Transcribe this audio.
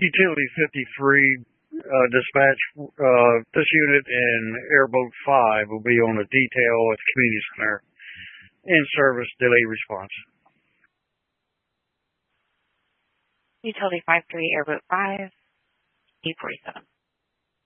Utility 53 dispatch, this unit and Airboat 5 will be on a detail at the community center in service delay response. Utility 53, Airboat 5, E47.